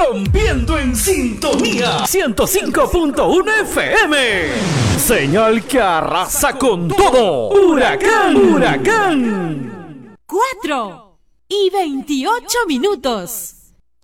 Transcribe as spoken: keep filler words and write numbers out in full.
rompiendo en sintonía ciento cinco punto uno F M. Señal que arrasa con todo. Huracán, huracán. Cuatro y veintiocho minutos.